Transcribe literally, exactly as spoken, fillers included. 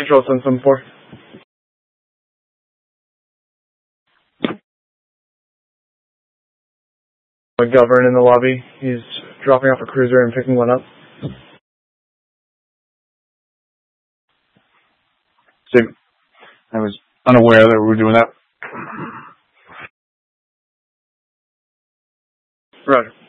Control seven seven four. McGovern in the lobby. He's dropping off a cruiser and picking one up. Same. I was unaware that we were doing that. Roger.